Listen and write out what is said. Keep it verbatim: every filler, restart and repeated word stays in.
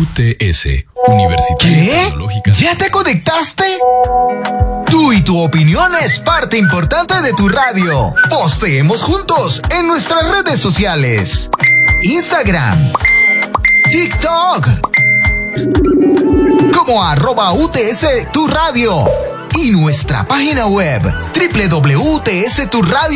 T S, Universitaria Tecnológica. ¿Ya te conectaste? Tú y tu opinión es parte importante de tu radio. Posteemos juntos en nuestras redes sociales. Instagram, TikTok, como arroba U T S Tu Radio. Y nuestra página web, doble u doble u doble u punto u t s tu radio